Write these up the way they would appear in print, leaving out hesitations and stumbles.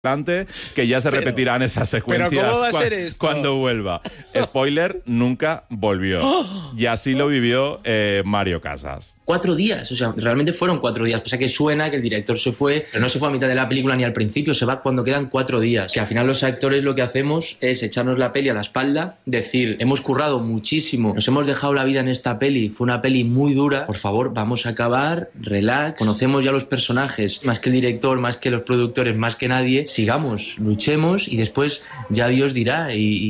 adelante, que ya se repetirán esas secuencias. ¿Pero cómo va a ser esto? Cuando vuelva. Spoiler, nunca volvió. Y así lo vivió Mario Casas. 4 días, o sea, realmente fueron 4 días. Pasa que suena que el director se fue, pero no se fue a mitad de la película ni al principio, se va cuando quedan 4 días. Que al final los actores lo que hacemos es echarnos la peli a la espalda, decir, hemos currado muchísimo, nos hemos dejado la vida en esta peli, fue una peli muy dura, por favor, vamos a acabar, relax, conocemos ya los personajes, más que el director, más que los productores, más que nadie, sigamos, luchemos y después ya Dios dirá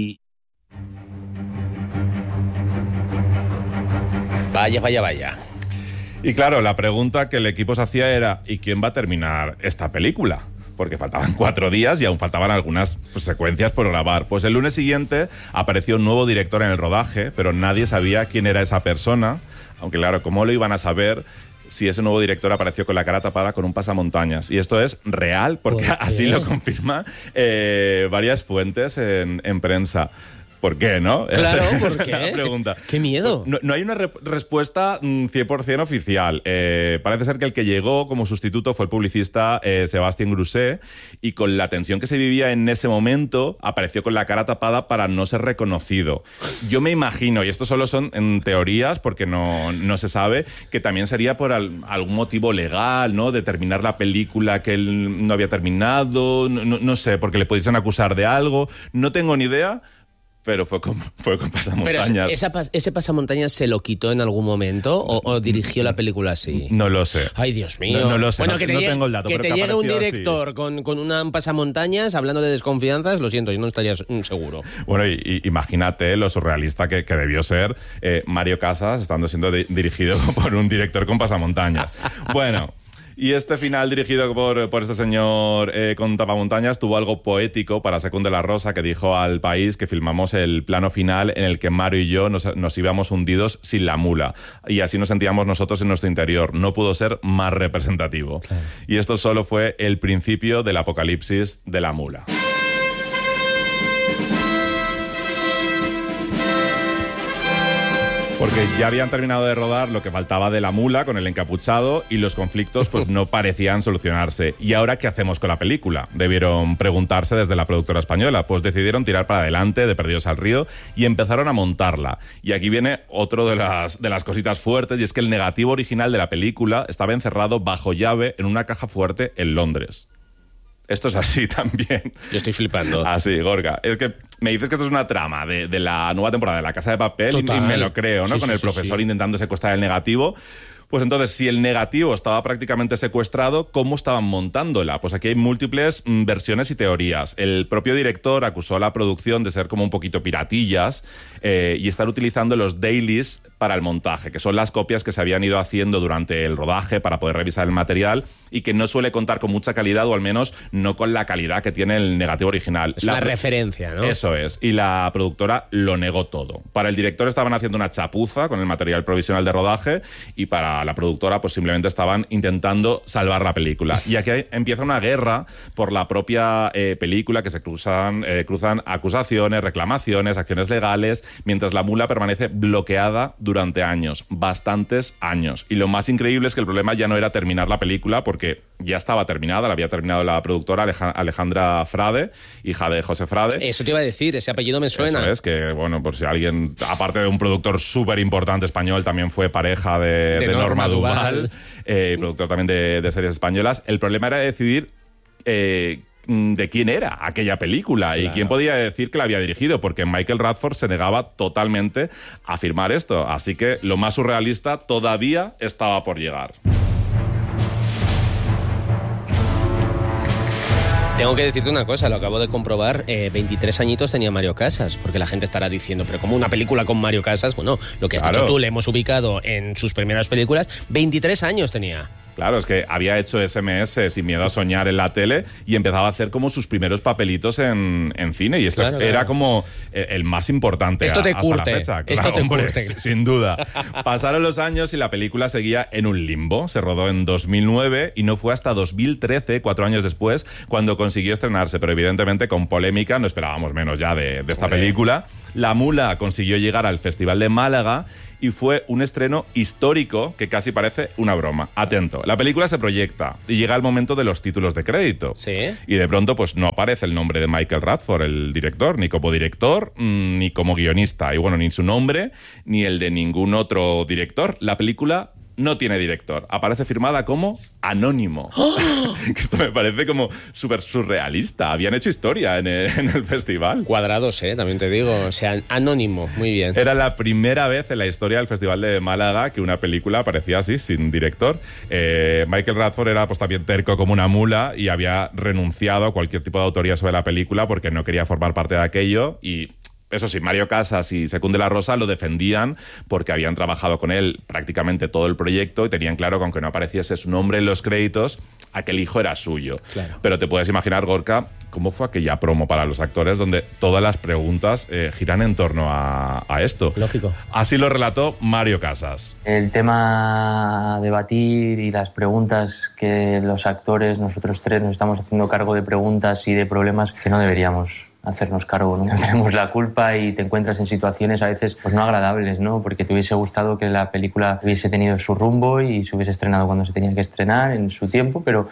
Vaya. Y claro, la pregunta que el equipo se hacía era, ¿y quién va a terminar esta película? Porque faltaban 4 días y aún faltaban algunas secuencias por grabar. Pues el lunes siguiente apareció un nuevo director en el rodaje, pero nadie sabía quién era esa persona, aunque claro, ¿cómo lo iban a saber si ese nuevo director apareció con la cara tapada con un pasamontañas? Y esto es real, porque así lo confirma varias fuentes en prensa. ¿Por qué, no? Claro, ¿por qué? La pregunta. ¡Qué miedo! No hay una respuesta 100% oficial. Parece ser que el que llegó como sustituto fue el publicista Sébastien Grousset, y con la tensión que se vivía en ese momento, apareció con la cara tapada para no ser reconocido. Yo me imagino, y esto solo son en teorías, porque no se sabe, que también sería por algún motivo legal, ¿no? De terminar la película que él no había terminado, no sé, porque le pudiesen acusar de algo. No tengo ni idea. Pero fue con pasamontañas. ¿Pero ese pasamontañas se lo quitó en algún momento o dirigió la película así? No lo sé. Ay, Dios mío. No lo sé, bueno, no tengo el dato. Que pero te llegue un director así. con un pasamontañas hablando de desconfianzas, lo siento, yo no estaría seguro. Bueno, y imagínate lo surrealista que debió ser Mario Casas estando siendo dirigido por un director con pasamontañas. Bueno... Y este final dirigido por este señor con tapamontañas tuvo algo poético para Secund de la Rosa, que dijo al País que filmamos el plano final en el que Mario y yo nos íbamos hundidos sin la mula. Y así nos sentíamos nosotros en nuestro interior. No pudo ser más representativo. Claro. Y esto solo fue el principio del apocalipsis de la mula. Porque ya habían terminado de rodar lo que faltaba de la mula con el encapuchado y los conflictos pues no parecían solucionarse. ¿Y ahora qué hacemos con la película? Debieron preguntarse desde la productora española. Pues decidieron tirar para adelante de Perdidos al Río y empezaron a montarla. Y aquí viene otro de las cositas fuertes, y es que el negativo original de la película estaba encerrado bajo llave en una caja fuerte en Londres. Esto es así también. Yo estoy flipando. Así, Gorka. Es que me dices que esto es una trama de la nueva temporada de La Casa de Papel y me lo creo, ¿no? Sí, con el profesor intentando secuestrar el negativo. Pues entonces, si el negativo estaba prácticamente secuestrado, ¿cómo estaban montándola? Pues aquí hay múltiples versiones y teorías. El propio director acusó a la producción de ser como un poquito piratillas y estar utilizando los dailies para el montaje, que son las copias que se habían ido haciendo durante el rodaje para poder revisar el material y que no suele contar con mucha calidad, o al menos no con la calidad que tiene el negativo original. Es una referencia, ¿no? Eso es. Y la productora lo negó todo. Para el director estaban haciendo una chapuza con el material provisional de rodaje, y para la productora pues simplemente estaban intentando salvar la película. Y aquí empieza una guerra por la propia película, que se cruzan acusaciones, reclamaciones, acciones legales, mientras la mula permanece bloqueada durante años, bastantes años. Y lo más increíble es que el problema ya no era terminar la película, porque ya estaba terminada, la había terminado la productora Alejandra Frade, hija de José Frade. Eso te iba a decir, ese apellido me suena. Eso es, que bueno, por si alguien, aparte de un productor súper importante español, también fue pareja de Norma Duval, productor también de series españolas. El problema era decidir de quién era aquella película, claro, y quién podía decir que la había dirigido, porque Michael Radford se negaba totalmente a firmar esto. Así que lo más surrealista todavía estaba por llegar. Tengo que decirte una cosa, lo acabo de comprobar, 23 añitos tenía Mario Casas, porque la gente estará diciendo, pero como una película con Mario Casas, bueno, lo que has dicho tú, le hemos ubicado en sus primeras películas, 23 años tenía. Claro, es que había hecho SMS, Sin miedo a soñar, en la tele, y empezaba a hacer como sus primeros papelitos en cine, y esto era como el más importante. Esto te curte. Fecha. Esto claro, te hombre, curte. Sin duda. Pasaron los años y la película seguía en un limbo. Se rodó en 2009 y no fue hasta 2013, 4 años después, cuando consiguió estrenarse, pero evidentemente con polémica. No esperábamos menos ya de esta película. La mula consiguió llegar al Festival de Málaga y fue un estreno histórico que casi parece una broma. Atento, la película se proyecta y llega el momento de los títulos de crédito. Sí. Y de pronto pues no aparece el nombre de Michael Radford, el director, ni como director, ni como guionista. Y bueno, ni su nombre, ni el de ningún otro director. La película no tiene director. Aparece firmada como Anónimo. ¡Oh! Esto me parece como súper surrealista. Habían hecho historia en el festival. Cuadrados, también te digo. O sea, Anónimo. Muy bien. Era la primera vez en la historia del Festival de Málaga que una película aparecía así, sin director. Michael Radford era pues también terco como una mula y había renunciado a cualquier tipo de autoría sobre la película porque no quería formar parte de aquello y... Eso sí, Mario Casas y Secund de la Rosa lo defendían porque habían trabajado con él prácticamente todo el proyecto y tenían claro que aunque no apareciese su nombre en los créditos, aquel hijo era suyo. Claro. Pero te puedes imaginar, Gorka, cómo fue aquella promo para los actores donde todas las preguntas giran en torno a esto. Lógico. Así lo relató Mario Casas. El tema a debatir y las preguntas que los actores, nosotros tres, nos estamos haciendo cargo de preguntas y de problemas que no deberíamos hacernos cargo, ¿no? Tenemos la culpa y te encuentras en situaciones a veces pues no agradables, ¿no? Porque te hubiese gustado que la película hubiese tenido su rumbo y se hubiese estrenado cuando se tenía que estrenar en su tiempo, pero...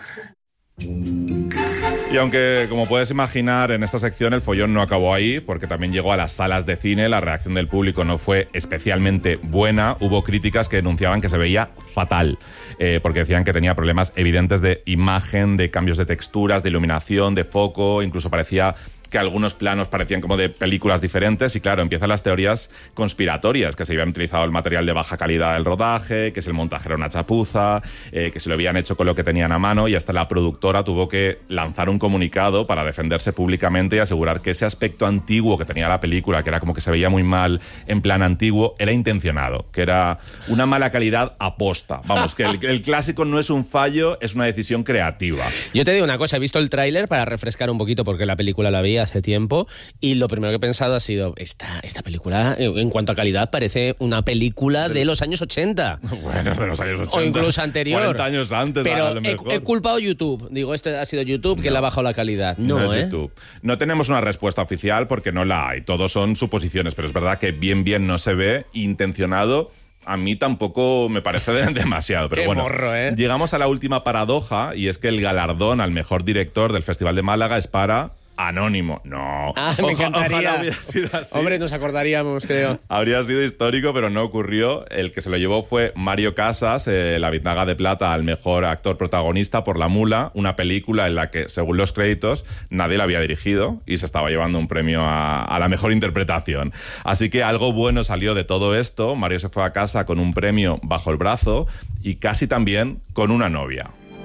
Y aunque, como puedes imaginar, en esta sección el follón no acabó ahí, porque también llegó a las salas de cine, la reacción del público no fue especialmente buena, hubo críticas que denunciaban que se veía fatal, porque decían que tenía problemas evidentes de imagen, de cambios de texturas, de iluminación, de foco, incluso parecía que algunos planos parecían como de películas diferentes y claro, empiezan las teorías conspiratorias, que se habían utilizado el material de baja calidad del rodaje, que si el montaje era una chapuza, que se lo habían hecho con lo que tenían a mano y hasta la productora tuvo que lanzar un comunicado para defenderse públicamente y asegurar que ese aspecto antiguo que tenía la película, que era como que se veía muy mal en plan antiguo, era intencionado, que era una mala calidad aposta. Vamos, que el clásico no es un fallo, es una decisión creativa. Yo te digo una cosa, he visto el tráiler para refrescar un poquito porque la película la vi hace tiempo y lo primero que he pensado ha sido esta película en cuanto a calidad parece una película de los años 80. Bueno, de los años 80. O incluso anterior. 40 años antes. Pero a lo mejor. he culpado YouTube. Digo, esto ha sido YouTube que le ha bajado la calidad. No es YouTube. No tenemos una respuesta oficial porque no la hay. Todos son suposiciones, pero es verdad que bien no se ve intencionado. A mí tampoco me parece demasiado, pero Qué bueno, morro, llegamos a la última paradoja y es que el galardón al mejor director del Festival de Málaga es para Anónimo. No. Me encantaría. Ojalá hubiera sido así. Hombre, nos acordaríamos, creo. Habría sido histórico, pero no ocurrió. El que se lo llevó fue Mario Casas, la Biznaga de Plata al mejor actor protagonista por La Mula, una película en la que, según los créditos, nadie la había dirigido y se estaba llevando un premio a la mejor interpretación. Así que algo bueno salió de todo esto. Mario se fue a casa con un premio bajo el brazo y casi también con una novia.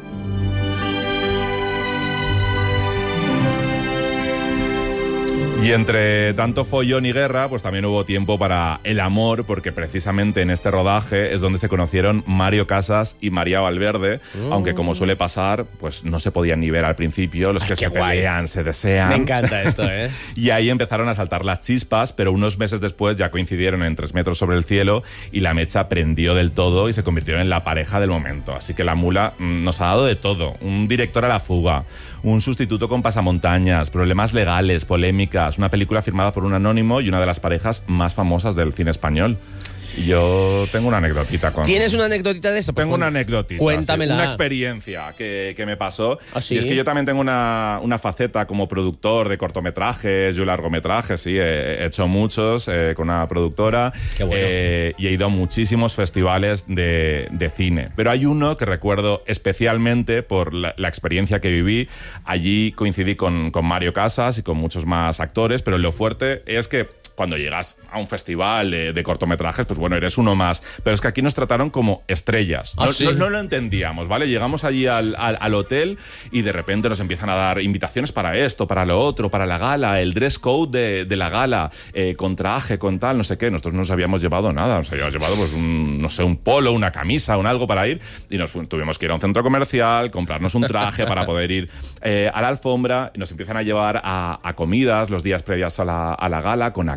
Y entre tanto follón y guerra, pues también hubo tiempo para el amor, porque precisamente en este rodaje es donde se conocieron Mario Casas y María Valverde, aunque como suele pasar, pues no se podían ni ver al principio, los que se pelean, se desean. Me encanta esto, ¿eh? Y ahí empezaron a saltar las chispas, pero unos meses después ya coincidieron en 3 metros sobre el cielo y la mecha prendió del todo y se convirtieron en la pareja del momento. Así que La Mula nos ha dado de todo, un director a la fuga, un sustituto con pasamontañas, problemas legales, polémicas, una película firmada por un anónimo y una de las parejas más famosas del cine español. Yo tengo una anécdotita con... ¿Tienes una anécdotita de esto? Pues tengo una anécdotita. Cuéntamela. Sí, una experiencia que me pasó. ¿Ah, sí? Y es que yo también tengo una faceta como productor de cortometrajes y largometrajes. Sí, he hecho muchos con una productora. Qué bueno. Y he ido a muchísimos festivales de cine. Pero hay uno que recuerdo especialmente por la experiencia que viví. Allí coincidí con Mario Casas y con muchos más actores, pero lo fuerte es que cuando llegas a un festival de cortometrajes, pues bueno, eres uno más. Pero es que aquí nos trataron como estrellas. No lo entendíamos, ¿vale? Llegamos allí al hotel y de repente nos empiezan a dar invitaciones para esto, para lo otro, para la gala, el dress code de la gala, con traje, con tal, no sé qué. Nosotros no nos habíamos llevado nada. Nos habíamos llevado, pues, un polo, una camisa, un algo para ir. Y tuvimos que ir a un centro comercial, comprarnos un traje para poder ir a la alfombra. Y nos empiezan a llevar a comidas los días previos a la gala con actores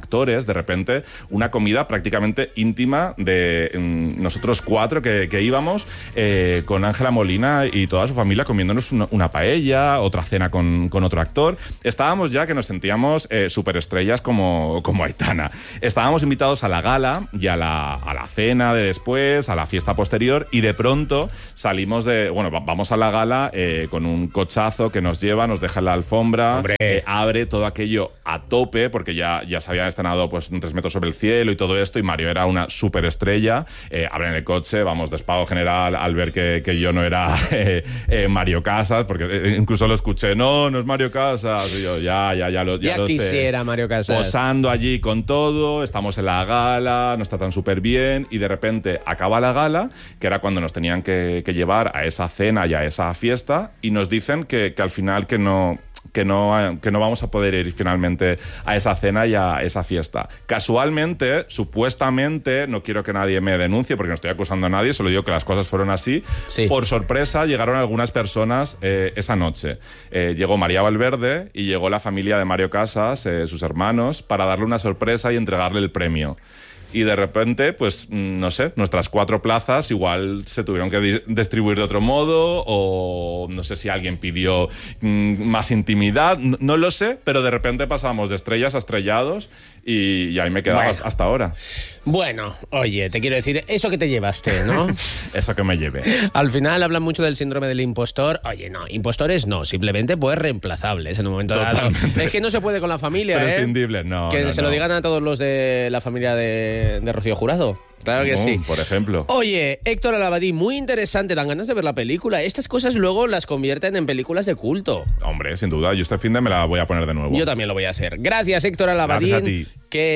actores, de repente, una comida prácticamente íntima de nosotros 4 que íbamos con Ángela Molina y toda su familia comiéndonos una paella, otra cena con otro actor. Estábamos ya que nos sentíamos superestrellas como Aitana. Estábamos invitados a la gala y a la cena de después, a la fiesta posterior, y de pronto salimos vamos a la gala con un cochazo que nos lleva, nos deja en la alfombra, abre todo aquello a tope, porque ya se habían estrenado pues 3 metros sobre el cielo y todo esto, y Mario era una superestrella. Abren el coche, vamos, despado general al ver que yo no era Mario Casas, porque incluso lo escuché, no es Mario Casas, y yo ya lo quisiera sé. Mario Casas. Posando allí con todo, estamos en la gala, nos tratan súper bien, y de repente acaba la gala, que era cuando nos tenían que llevar a esa cena y a esa fiesta, y nos dicen que al final que no vamos a poder ir finalmente a esa cena y a esa fiesta. Casualmente, supuestamente, no quiero que nadie me denuncie porque no estoy acusando a nadie, solo digo que las cosas fueron así. Sí. Por sorpresa llegaron algunas personas esa noche. Llegó María Valverde y llegó la familia de Mario Casas, sus hermanos, para darle una sorpresa y entregarle el premio. Y de repente, pues, no sé, nuestras 4 plazas igual se tuvieron que distribuir de otro modo, o no sé si alguien pidió más intimidad, no lo sé, pero de repente pasamos de estrellas a estrellados y ahí me quedaba hasta ahora. Bueno, oye, te quiero decir, eso que te llevaste, ¿no? Eso que me llevé. Al final hablan mucho del síndrome del impostor. Oye, no, impostores no, simplemente pues reemplazables en un momento dado. Es que no se puede con la familia, prescindible, no. Que se lo digan a todos los de la familia de Rocío Jurado. Claro que sí. Por ejemplo. Oye, Héctor Al-Abadí, muy interesante, dan ganas de ver la película. Estas cosas luego las convierten en películas de culto. Hombre, sin duda, yo este fin de me la voy a poner de nuevo. Yo también lo voy a hacer. Gracias, Héctor Al-Abadí. Gracias a ti.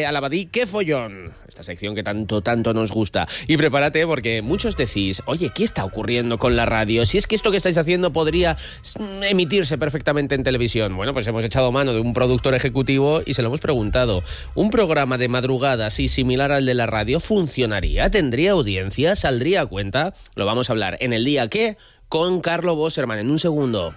Qué follón. Esta sección que tanto nos gusta. Y prepárate porque muchos decís, oye, ¿qué está ocurriendo con la radio? Si es que esto que estáis haciendo podría emitirse perfectamente en televisión. Bueno, pues hemos echado mano de un productor ejecutivo y se lo hemos preguntado. ¿Un programa de madrugada así similar al de la radio funcionaría? ¿Tendría audiencia? ¿Saldría a cuenta? Lo vamos a hablar en El Día Que con Carlo Bosserman en un segundo.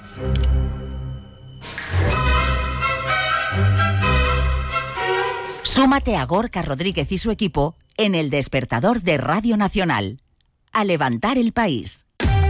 Súmate a Gorka Rodríguez y su equipo en El Despertador de Radio Nacional. A levantar el país.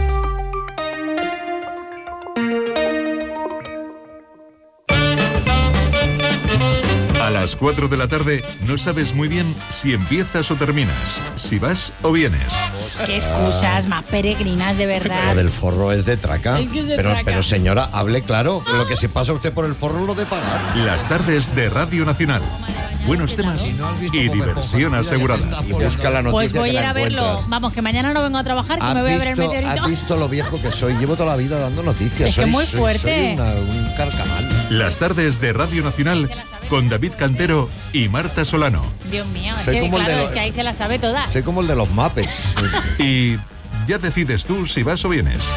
A las 4 de la tarde no sabes muy bien si empiezas o terminas, si vas o vienes. Qué excusas más peregrinas, de verdad. Lo del forro es de traca. Es que es de traca. Pero señora, hable claro. Lo que se pasa usted por el forro es lo de pagar. Las tardes de Radio Nacional. Buenos temas y diversión asegurada. Y busca la noticia. Pues voy a ir la a verlo. encuentras. Vamos, que mañana no vengo a trabajar, que me voy a ver el meteorito. ¿Has visto lo viejo que soy? Llevo toda la vida dando noticias. Es que muy fuerte. Soy un carcamal. Las tardes de Radio Nacional con David Cantero y Marta Solano. Dios mío, es Soy que, como el claro, de es que ahí se las sabe todas. Soy como el de los Muppets. Y ya decides tú si vas o vienes.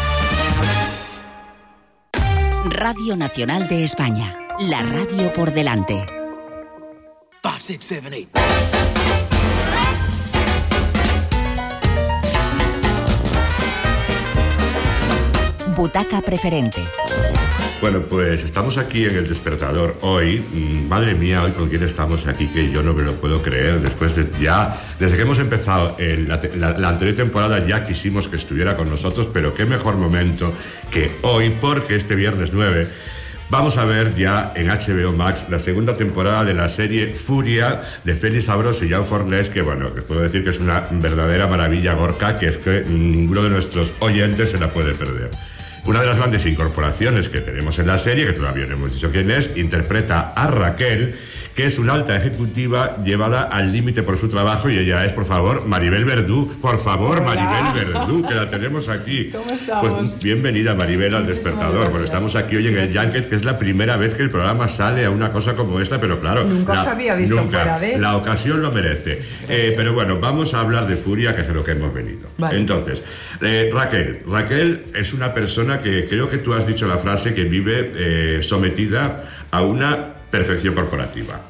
Radio Nacional de España. La radio por delante. 5, 6, 7, 8. Butaca preferente. Bueno, pues estamos aquí en El Despertador hoy. Madre mía, hoy con quién estamos aquí, que yo no me lo puedo creer. Desde que hemos empezado la anterior temporada ya quisimos que estuviera con nosotros, pero qué mejor momento que hoy, porque este viernes 9 vamos a ver ya en HBO Max la segunda temporada de la serie Furia de Félix Abrós y Jan Fornés, que bueno, que puedo decir que es una verdadera maravilla, Gorka, que es que ninguno de nuestros oyentes se la puede perder. Una de las grandes incorporaciones que tenemos en la serie, que todavía no hemos dicho quién es, interpreta a Raquel, que es una alta ejecutiva llevada al límite por su trabajo, y ella es, por favor, Maribel Verdú. Por favor, hola. Maribel Verdú, que la tenemos aquí. ¿Cómo estamos? Pues bienvenida, Maribel, al Despertador. Bueno, estamos aquí hoy en el Junket, que es la primera vez que el programa sale a una cosa como esta, pero claro... Nunca se había visto fuera de... La ocasión lo merece. Pero bueno, vamos a hablar de Furia, que es a lo que hemos venido. Vale. Entonces, Raquel es una persona que creo que tú has dicho la frase que vive sometida a una perfección corporativa.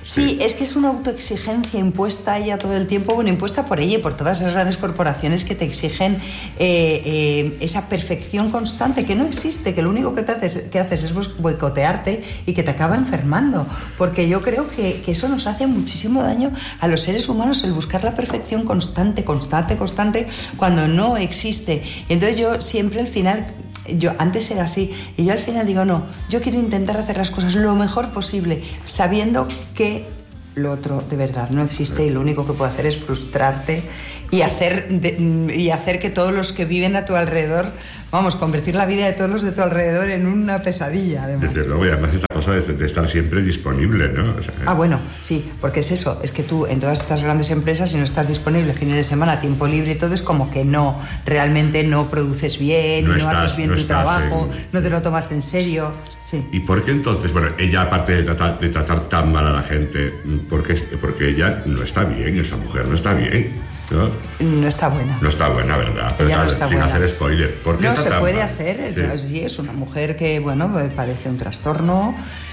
Sí, es que es una autoexigencia impuesta a ella todo el tiempo, bueno, impuesta por ella y por todas esas grandes corporaciones que te exigen esa perfección constante que no existe, que lo único que haces es boicotearte y que te acaba enfermando, porque yo creo que eso nos hace muchísimo daño a los seres humanos, el buscar la perfección constante, cuando no existe. Y entonces yo siempre al final... Yo antes era así y yo al final digo no, yo quiero intentar hacer las cosas lo mejor posible sabiendo que lo otro de verdad no existe y lo único que puedo hacer es frustrarte y hacer que todos los que viven a tu alrededor, vamos, convertir la vida de todos los de tu alrededor en una pesadilla, además. Desde luego, y además esta cosa de estar siempre disponible, ¿no? O sea, bueno, sí, porque es eso, es que tú en todas estas grandes empresas, si no estás disponible fines de semana, tiempo libre y todo, es como que no, realmente no produces bien, no haces bien tu trabajo, no te lo tomas en serio, sí. ¿Y por qué entonces, bueno, ella aparte de tratar tan mal a la gente, porque ella no está bien, esa mujer no está bien? No está buena. No está buena, ¿verdad? Pero no está sin buena. hacer spoiler. ¿Por qué no está se tan puede mal? hacer. Sí, es una mujer que, bueno, padece un trastorno,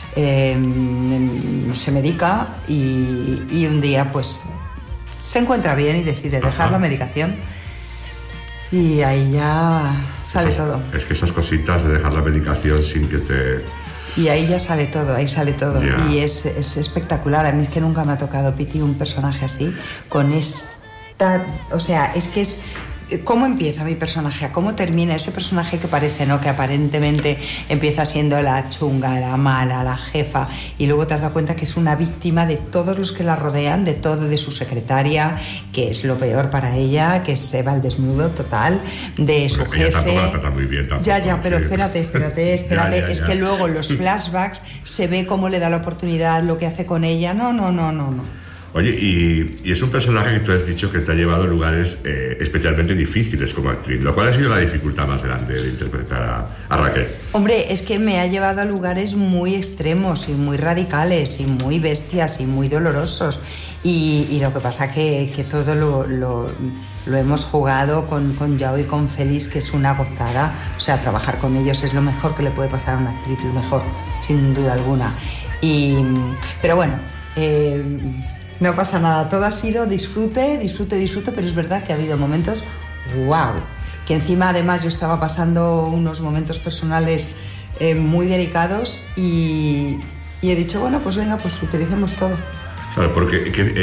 se medica y un día, pues, se encuentra bien y decide dejar la medicación. Y ahí ya sale todo. Es que esas cositas de dejar la medicación sin que te... Y ahí ya sale todo, ahí sale todo. Yeah. Y es espectacular. A mí es que nunca me ha tocado, Piti, un personaje así, con o sea, es que es... ¿Cómo empieza mi personaje? ¿A cómo termina ese personaje que parece, ¿no? Que aparentemente empieza siendo la chunga, la mala, la jefa, y luego te has dado cuenta que es una víctima de todos los que la rodean, de su secretaria, que es lo peor para ella, que se va al desnudo total, de su jefe. Ella tampoco la trata muy bien tampoco. Ya, pero sí. espérate. Ya. Es que luego los flashbacks se ve cómo le da la oportunidad, lo que hace con ella. No. Oye, y es un personaje que tú has dicho que te ha llevado a lugares especialmente difíciles como actriz. ¿Lo cual ha sido la dificultad más grande de interpretar a Raquel? Hombre, es que me ha llevado a lugares muy extremos y muy radicales y muy bestias y muy dolorosos. Y lo que pasa que todo lo hemos jugado con Yao y con Félix, que es una gozada. O sea, trabajar con ellos es lo mejor que le puede pasar a una actriz, lo mejor, sin duda alguna. Pero bueno... no pasa nada, todo ha sido disfrute, pero es verdad que ha habido momentos, wow, que encima además yo estaba pasando unos momentos personales muy delicados y he dicho, bueno, pues venga, pues utilicemos todo. Claro, porque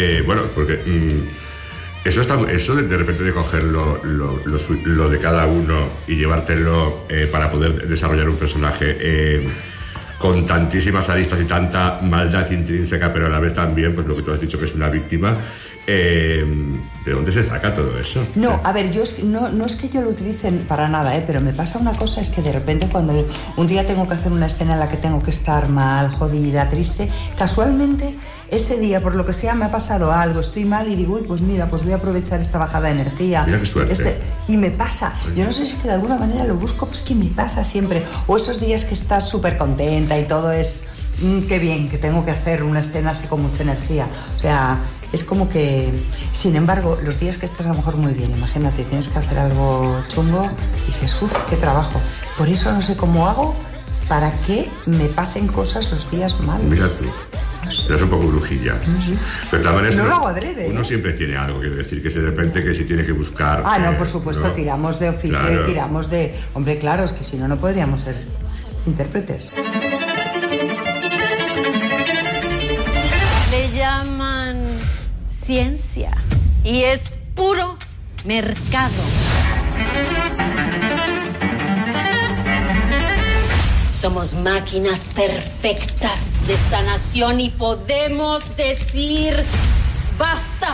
eso de repente de coger lo de cada uno y llevártelo para poder desarrollar un personaje... con tantísimas aristas y tanta maldad intrínseca, pero a la vez también, pues lo que tú has dicho, que es una víctima, ¿de dónde se saca todo eso? No, a ver, no es que yo lo utilice para nada, pero me pasa una cosa, es que de repente cuando un día tengo que hacer una escena en la que tengo que estar mal, jodida, triste, casualmente ese día, por lo que sea, me ha pasado algo, estoy mal y digo, uy, pues mira, pues voy a aprovechar esta bajada de energía. Mira qué suerte. Y me pasa. Yo no sé si es que de alguna manera lo busco, pues que me pasa siempre. O esos días que estás súper contenta y todo es, qué bien, que tengo que hacer una escena así con mucha energía. O sea, es como que... Sin embargo, los días que estás a lo mejor muy bien, imagínate, tienes que hacer algo chungo y dices, uff, qué trabajo. Por eso no sé cómo hago para que me pasen cosas los días malos. Mira tú. Eres un poco brujilla. Sí. Pero también no lo hago adrede. Uno siempre tiene algo, quiero decir, que de repente que si tiene que buscar... no, por supuesto, ¿no? Tiramos de oficio, claro. Y tiramos de... Hombre, claro, es que si no, no podríamos ser intérpretes. Le llaman ciencia y es puro mercado. Somos máquinas perfectas de sanación y podemos decir ¡basta!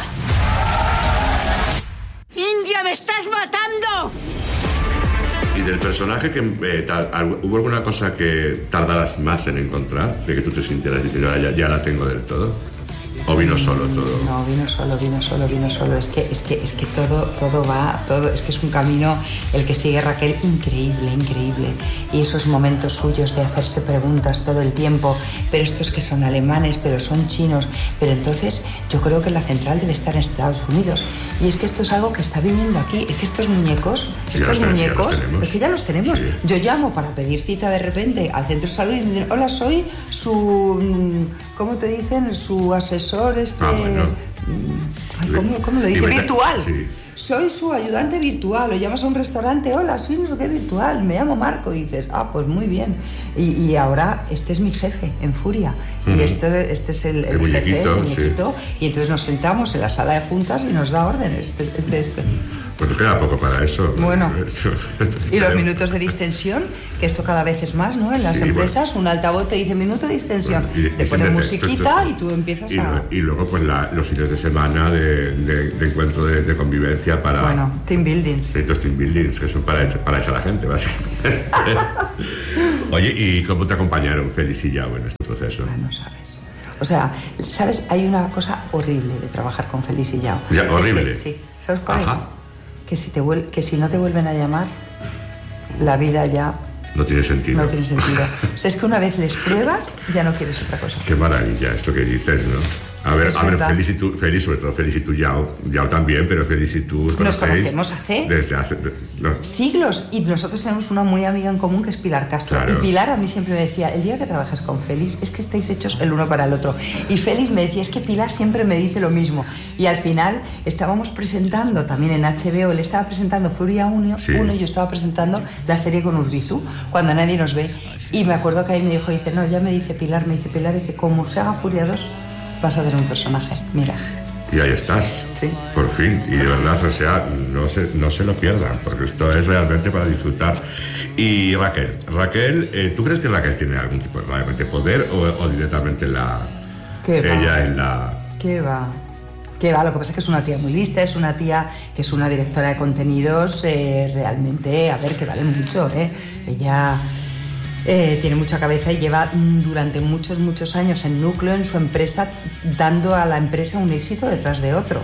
¡India, me estás matando! ¿Y del personaje que hubo alguna cosa que tardaras más en encontrar? De que tú te sintieras diciendo, ya la tengo del todo. ¿O vino solo todo? No, vino solo. Es que todo va, es que es un camino el que sigue Raquel increíble. Y esos momentos suyos de hacerse preguntas todo el tiempo, pero estos que son alemanes, pero son chinos, pero entonces yo creo que la central debe estar en Estados Unidos. Y es que esto es algo que está viniendo aquí, es que estos muñecos, es que ya los tenemos. Sí. Yo llamo para pedir cita de repente al centro de salud y me dicen, hola, soy su, ¿cómo te dicen? Su asesor bueno. ¿Cómo lo dice? Virtual. Sí. Soy su ayudante virtual. O llamas a un restaurante, hola, soy no sé qué virtual, me llamo Marco. Y dices, pues muy bien. Y ahora este es mi jefe, en Furia. Y este es el jefe, el muñequito. Sí. Y entonces nos sentamos en la sala de juntas y nos da órdenes. Pues nos queda poco para eso. Bueno, y los minutos de distensión, que esto cada vez es más, ¿no? En las empresas, un altavoz te dice minuto de distensión. Te pone musiquita y tú empiezas y luego, pues, los fines de semana de encuentro de convivencia para... Bueno, team buildings. Sí, los team buildings, que son para echar a la gente, básicamente. Oye, ¿y cómo te acompañaron Félix y Yao en este proceso? No sabes. O sea, ¿sabes? Hay una cosa horrible de trabajar con Félix y Yao. ¿Ya, horrible? Sí. ¿Sabes cuál es? Que si no te vuelven a llamar, la vida ya... No tiene sentido. No tiene sentido. O sea, es que una vez les pruebas, ya no quieres otra cosa. Qué maravilla esto que dices, ¿no? A ver, Félix, sobre todo Félix y tú, Yao también, pero Félix y tú nos conocemos desde hace siglos, y nosotros tenemos una muy amiga en común que es Pilar Castro. Claro. Y Pilar a mí siempre me decía, el día que trabajas con Félix es que estáis hechos el uno para el otro. Y Félix me decía, es que Pilar siempre me dice lo mismo. Y al final estábamos presentando también en HBO, él estaba presentando Furia 1 y yo estaba presentando la serie con Urbizu, cuando nadie nos ve. Y me acuerdo que ahí me dijo, ya me dice Pilar, como se haga Furia 2, vas a ver un personaje, mira. Y ahí estás, sí. Por fin. Y de verdad, o sea, no se lo pierdan, porque esto es realmente para disfrutar. Y Raquel, ¿tú crees que Raquel tiene algún tipo de poder o directamente ella es la... ¿Qué va? Lo que pasa es que es una tía muy lista, es una tía que es una directora de contenidos realmente, que vale mucho, Ella... tiene mucha cabeza y lleva durante muchos años en núcleo, en su empresa, dando a la empresa un éxito detrás de otro,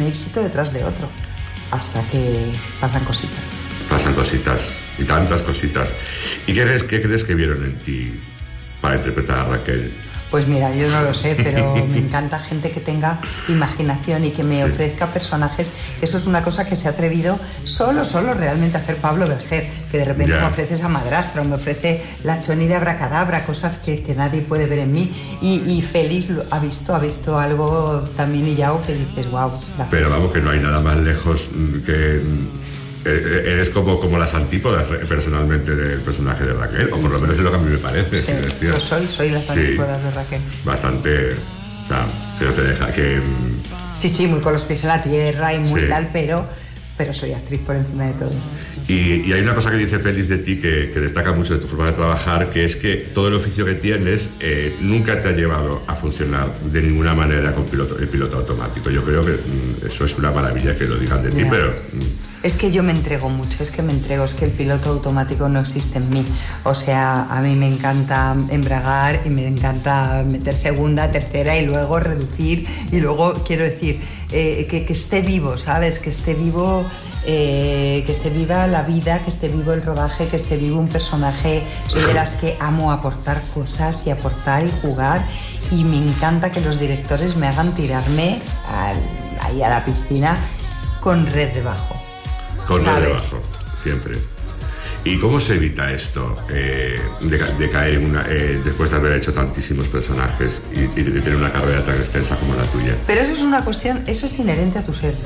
hasta que pasan cositas. Y tantas cositas. ¿Y qué crees que vieron en ti para interpretar a Raquel? Pues mira, yo no lo sé, pero me encanta gente que tenga imaginación y que me ofrezca personajes. Eso es una cosa que se ha atrevido solo realmente a hacer Pablo Berger, que de repente me ofrece esa madrastra o me ofrece la Choni de Abracadabra, cosas que nadie puede ver en mí. Y Félix ha visto algo también y Yao que dices, wow. Pero vamos, que no hay nada más lejos que... Eres como las antípodas personalmente del personaje de Raquel, o por lo menos es lo que a mí me parece. Sí, yo soy las antípodas de Raquel. Bastante, o sea, que no te deja que... Sí, muy con los pies en la tierra y muy tal, pero soy actriz por encima de todo. Y hay una cosa que dice Félix de ti que destaca mucho de tu forma de trabajar, que es que todo el oficio que tienes nunca te ha llevado a funcionar de ninguna manera con el piloto automático. Yo creo que eso es una maravilla que lo digan de ti, pero... Es que yo me entrego mucho, es que el piloto automático no existe en mí. O sea, a mí me encanta embragar y me encanta meter segunda, tercera y luego reducir. Y luego, quiero decir, que esté vivo, ¿sabes? Que esté vivo, que esté viva la vida, que esté vivo el rodaje, que esté vivo un personaje. Soy de las que amo aportar cosas y aportar y jugar. Y me encanta que los directores me hagan tirarme ahí a la piscina con red debajo. Con red debajo, siempre. ¿Y cómo se evita esto de caer en después de haber hecho tantísimos personajes y de tener una carrera tan extensa como la tuya? Pero eso es una cuestión, eso es inherente a tu ser,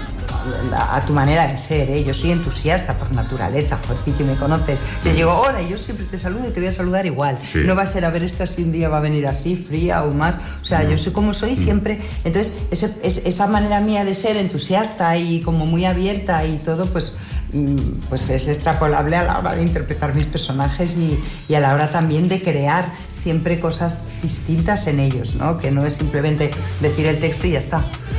a tu manera de ser, Yo soy entusiasta por naturaleza, Jorge, me conoces. Yo digo, hola, y yo siempre te saludo y te voy a saludar igual. Sí. No va a ser a ver esta si un día va a venir así, fría o más. O sea, yo soy como soy siempre. Entonces, esa manera mía de ser entusiasta y como muy abierta y todo, pues es extrapolable a la hora de interpretar mis personajes y a la hora también de crear siempre cosas distintas en ellos, ¿no? Que no es simplemente decir el texto y ya está.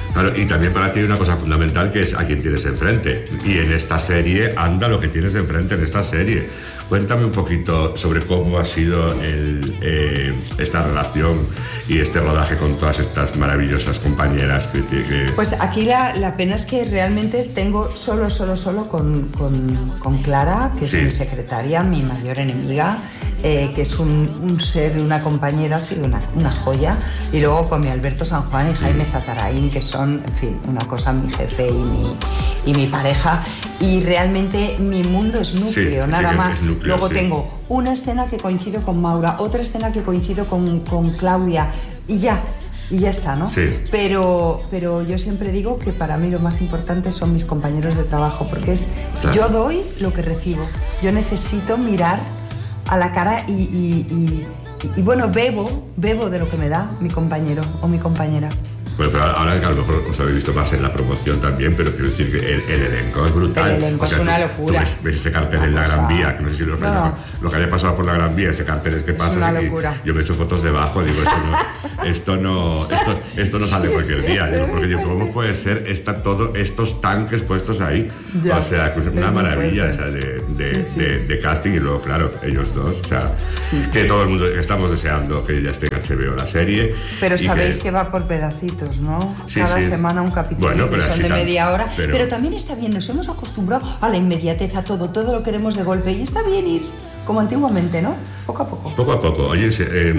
Claro, y también para ti hay una cosa fundamental que es a quién tienes enfrente. Y en esta serie anda lo que tienes enfrente en esta serie. Cuéntame un poquito sobre cómo ha sido esta relación y este rodaje con todas estas maravillosas compañeras que... Pues aquí la pena es que realmente tengo solo con Clara, que es mi secretaria, mi mayor enemiga, que es un ser, una compañera, ha sido una joya. Y luego con mi Alberto San Juan y Jaime Zatarain, que son, en fin, una cosa, mi jefe y mi pareja. Y realmente mi mundo es núcleo, nada más. Luego tengo una escena que coincido con Maura, otra escena que coincido con Claudia, y ya está, ¿no? Sí. Pero yo siempre digo que para mí lo más importante son mis compañeros de trabajo, porque yo doy lo que recibo. Yo necesito mirar a la cara y bueno, bebo de lo que me da mi compañero o mi compañera. Bueno, pero ahora que a lo mejor os habéis visto más en la promoción también, pero quiero decir que el elenco es brutal. El elenco es una locura. Tú ves ese cartel en la Gran Vía, que no sé si lo que haya pasado por la Gran Vía, ese cartel es que pasa. Es una locura. Yo me he hecho fotos debajo, digo, esto no sale cualquier día. Digo, porque digo, ¿cómo puede ser todos estos tanques puestos ahí? Ya, o sea, que es una maravilla de casting. Y luego, claro, ellos dos. O sea, que todo el mundo estamos deseando que ya esté en HBO la serie. Pero sabéis que va por pedacitos, ¿no? Sí, Cada semana un capítulo, bueno, son de media hora. Pero también está bien, nos hemos acostumbrado a la inmediatez, a todo lo queremos de golpe. Y está bien ir como antiguamente, ¿no? Poco a poco. Poco a poco. Oye,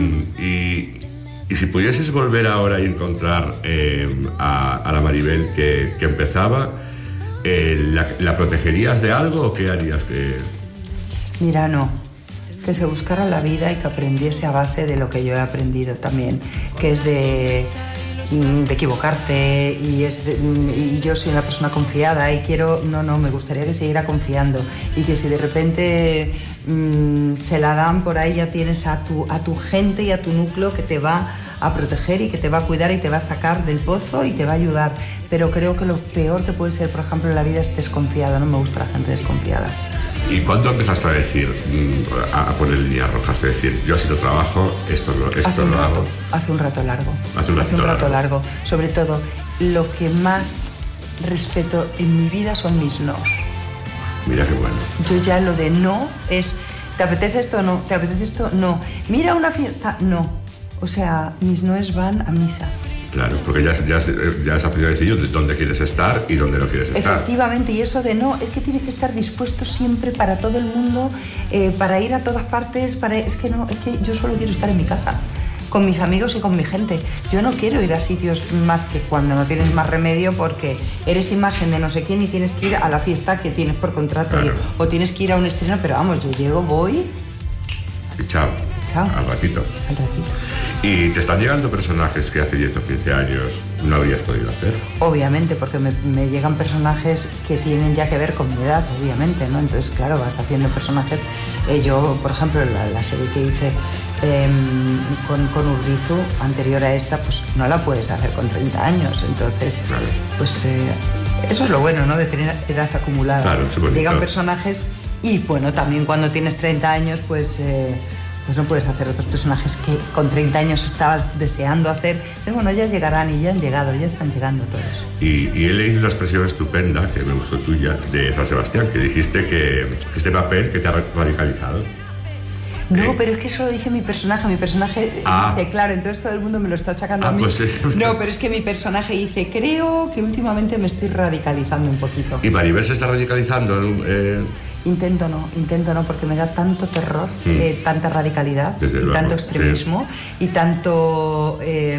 y si pudieses volver ahora y encontrar a la Maribel que empezaba, ¿la protegerías de algo o qué harías? Mira, no. Que se buscara la vida y que aprendiese a base de lo que yo he aprendido también, que es de equivocarte y yo soy una persona confiada y me gustaría que siguiera confiando y que si de repente se la dan por ahí, ya tienes a tu gente y a tu núcleo que te va a proteger y que te va a cuidar y te va a sacar del pozo y te va a ayudar. Pero creo que lo peor que puede ser, por ejemplo, en la vida es desconfiada. No me gusta la gente desconfiada. ¿Y cuándo empezaste a decir, a poner líneas rojas? Es decir, yo así lo trabajo, esto lo hago. Hace un rato largo. Sobre todo, lo que más respeto en mi vida son mis nos. Mira qué bueno. Yo ya lo de no es, ¿te apetece esto? No. ¿Te apetece esto? No. Mira una fiesta, no. O sea, mis noes van a misa. Claro, porque ya has aprendido a decir dónde quieres estar y dónde no quieres estar. Efectivamente, y eso de no, es que tienes que estar dispuesto siempre para todo el mundo, para ir a todas partes, es que yo solo quiero estar en mi casa, con mis amigos y con mi gente. Yo no quiero ir a sitios más que cuando no tienes más remedio porque eres imagen de no sé quién y tienes que ir a la fiesta que tienes por contrato, claro. O tienes que ir a un estreno, pero vamos, yo llego, voy... Y chao. Al ratito. ¿Y te están llegando personajes que hace 10 o 15 años no habrías podido hacer? Obviamente, porque me llegan personajes que tienen ya que ver con mi edad, obviamente, ¿no? Entonces, claro, vas haciendo personajes... yo, por ejemplo, la serie que hice con Urbizu, anterior a esta, pues no la puedes hacer con 30 años. Entonces, claro. Pues eso es lo bueno, ¿no? De tener edad acumulada. Claro, es bonito. Llegan personajes y, bueno, también cuando tienes 30 años, pues no puedes hacer otros personajes que con 30 años estabas deseando hacer. Pero bueno, ya llegarán y ya han llegado, ya están llegando todos. Y he leído una expresión estupenda, que me gustó tuya, de San Sebastián, que dijiste que este papel que te ha radicalizado. No, pero es que eso lo dice mi personaje. Mi personaje dice, claro, entonces todo el mundo me lo está achacando a mí. Pues sí. No, pero es que mi personaje dice, creo que últimamente me estoy radicalizando un poquito. ¿Y Maribel se está radicalizando? Intento no, porque me da tanto terror, tanta radicalidad, luego, tanto extremismo, sí. Y tanto...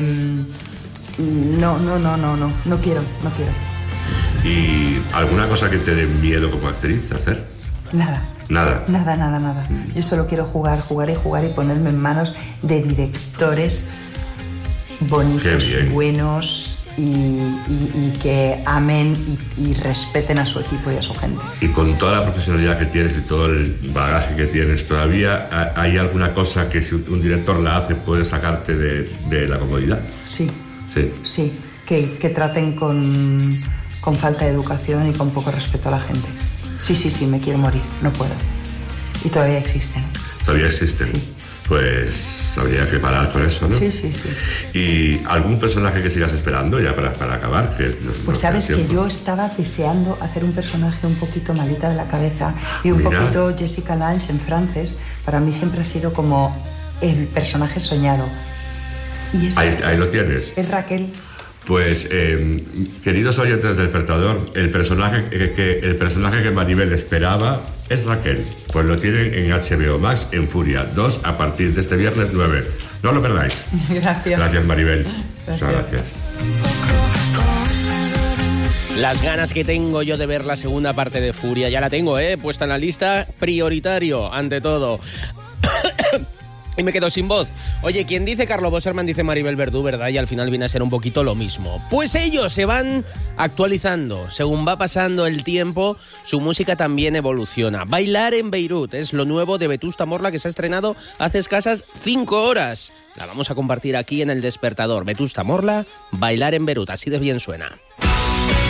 no quiero. ¿Y alguna cosa que te dé miedo como actriz hacer? Nada. Yo solo quiero jugar y ponerme en manos de directores bonitos, buenos... Y que amen y respeten a su equipo y a su gente. Y con toda la profesionalidad que tienes y todo el bagaje que tienes, ¿todavía hay alguna cosa que si un director la hace puede sacarte de la comodidad? Sí, que traten con falta de educación y con poco respeto a la gente. Sí, me quiero morir, no puedo. Y todavía existen. ¿Todavía existen? Sí. pues habría que parar con eso, ¿no? Sí. ¿Y algún personaje que sigas esperando ya para acabar? Pues sabes que yo estaba deseando hacer un personaje un poquito malita de la cabeza y un poquito Jessica Lange en francés. Para mí siempre ha sido como el personaje soñado. Y ahí lo tienes. Es Raquel. Pues, queridos oyentes del Despertador, el personaje que Maribel esperaba es Raquel. Pues lo tienen en HBO Max, en Furia 2, a partir de este viernes 9. No lo perdáis. Gracias. Gracias, Maribel. Muchas gracias. Las ganas que tengo yo de ver la segunda parte de Furia, ya la tengo, puesta en la lista, prioritario, ante todo. Y me quedo sin voz. Oye, quien dice Carlo Bosserman dice Maribel Verdú, ¿verdad? Y al final viene a ser un poquito lo mismo. Pues ellos se van actualizando. Según va pasando el tiempo, su música también evoluciona. Bailar en Beirut es lo nuevo de Vetusta Morla, que se ha estrenado hace escasas 5 horas. La vamos a compartir aquí en El Despertador. Vetusta Morla, Bailar en Beirut. Así de bien suena.